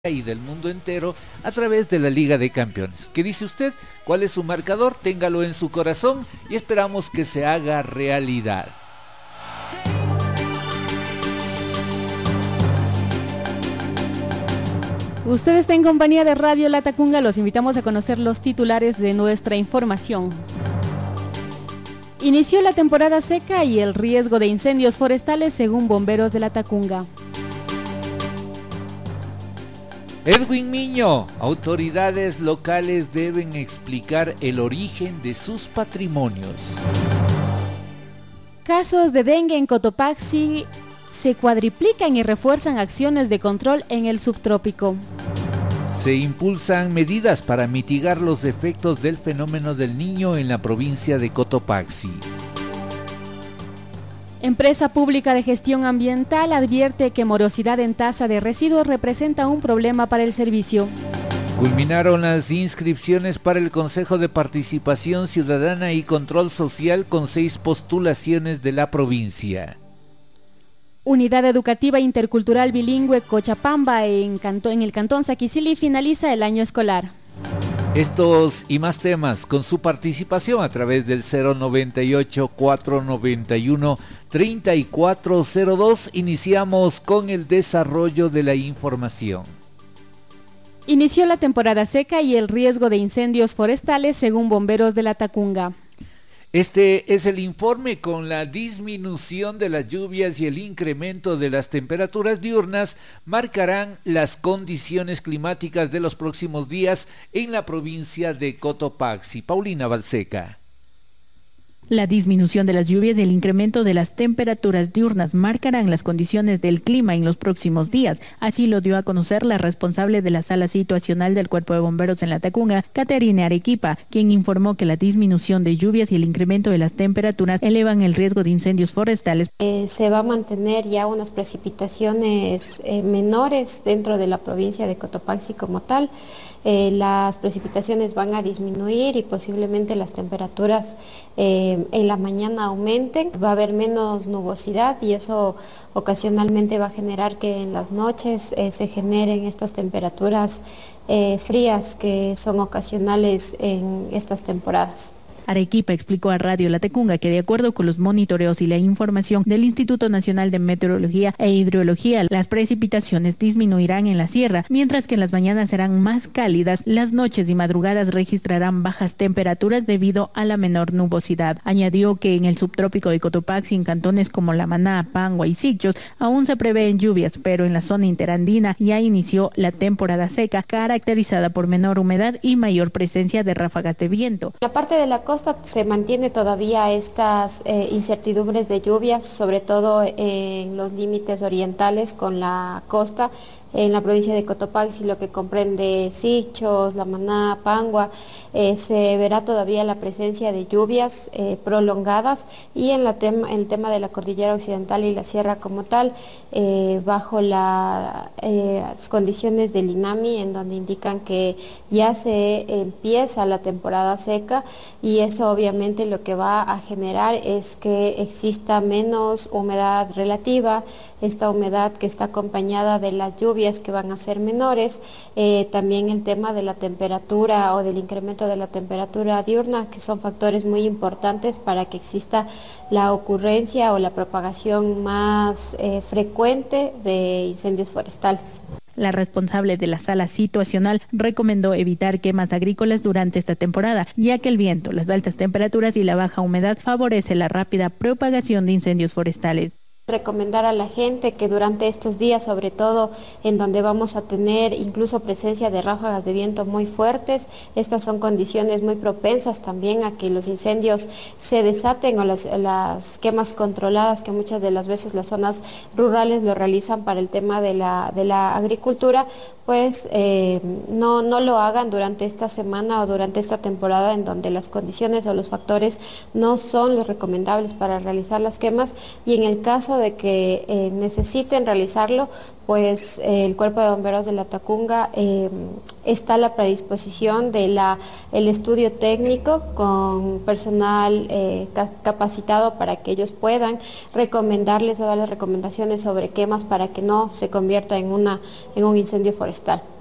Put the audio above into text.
y del mundo entero a través de la Liga de Campeones. ¿Qué dice usted? ¿Cuál es su marcador? Téngalo en su corazón y esperamos que se haga realidad. Usted está en compañía de Radio Latacunga, los invitamos a conocer los titulares de nuestra información. Inició la temporada seca y el riesgo de incendios forestales según bomberos de Latacunga. Edwin Miño, autoridades locales deben explicar el origen de sus patrimonios. Casos de dengue en Cotopaxi se cuadriplican y refuerzan acciones de control en el subtrópico. Se impulsan medidas para mitigar los efectos del fenómeno del Niño en la provincia de Cotopaxi. Empresa Pública de Gestión Ambiental advierte que morosidad en tasa de residuos representa un problema para el servicio. Culminaron las inscripciones para el Consejo de Participación Ciudadana y Control Social con 6 postulaciones de la provincia. Unidad Educativa Intercultural Bilingüe Cochapamba en el Cantón Saquicili finaliza el año escolar. Estos y más temas con su participación a través del 098-491-3402. Iniciamos con el desarrollo de la información. Inició la temporada seca y el riesgo de incendios forestales según bomberos de Latacunga. Este es el informe. Con la disminución de las lluvias y el incremento de las temperaturas diurnas marcarán las condiciones climáticas de los próximos días en la provincia de Cotopaxi. Paulina Balseca. La disminución de las lluvias y el incremento de las temperaturas diurnas marcarán las condiciones del clima en los próximos días. Así lo dio a conocer la responsable de la Sala Situacional del Cuerpo de Bomberos en Latacunga, Caterine Arequipa, quien informó que la disminución de lluvias y el incremento de las temperaturas elevan el riesgo de incendios forestales. Se va a mantener ya unas precipitaciones menores dentro de la provincia de Cotopaxi como tal. Las precipitaciones van a disminuir y posiblemente las temperaturas en la mañana aumenten. Va a haber menos nubosidad y eso ocasionalmente va a generar que en las noches se generen estas temperaturas frías que son ocasionales en estas temporadas. Arequipa explicó a Radio Latacunga que de acuerdo con los monitoreos y la información del Instituto Nacional de Meteorología e Hidrología, las precipitaciones disminuirán en la sierra, mientras que en las mañanas serán más cálidas, las noches y madrugadas registrarán bajas temperaturas debido a la menor nubosidad. Añadió que en el subtrópico de Cotopaxi, en cantones como La Maná, Pangua y Sichos, aún se prevén lluvias, pero en la zona interandina ya inició la temporada seca, caracterizada por menor humedad y mayor presencia de ráfagas de viento. La parte de la costa se mantiene todavía estas incertidumbres de lluvias, sobre todo en los límites orientales con la costa. En la provincia de Cotopaxi, lo que comprende Sichos, La Maná, Pangua, se verá todavía la presencia de lluvias prolongadas y en el tema de la cordillera occidental y la sierra como tal, bajo las condiciones del INAMI, en donde indican que ya se empieza la temporada seca y eso obviamente lo que va a generar es que exista menos humedad relativa, esta humedad que está acompañada de las lluvias que van a ser menores, también el tema de la temperatura o del incremento de la temperatura diurna, que son factores muy importantes para que exista la ocurrencia o la propagación más frecuente de incendios forestales. La responsable de la sala situacional recomendó evitar quemas agrícolas durante esta temporada, ya que el viento, las altas temperaturas y la baja humedad favorece la rápida propagación de incendios forestales. Recomendar a la gente que durante estos días, sobre todo en donde vamos a tener incluso presencia de ráfagas de viento muy fuertes, estas son condiciones muy propensas también a que los incendios se desaten o las quemas controladas, que muchas de las veces las zonas rurales lo realizan para el tema de la agricultura, pues no lo hagan durante esta semana o durante esta temporada en donde las condiciones o los factores no son los recomendables para realizar las quemas, y en el caso de que necesiten realizarlo, pues el Cuerpo de Bomberos de la Tacunga está a la predisposición de el estudio técnico con personal capacitado para que ellos puedan recomendarles o darles recomendaciones sobre quemas para que no se convierta en un incendio forestal.